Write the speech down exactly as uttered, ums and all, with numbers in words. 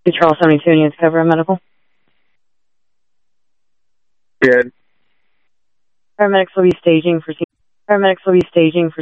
Charles seventy-two needs cover of medical. Good. Paramedics will be staging for paramedics will be staging for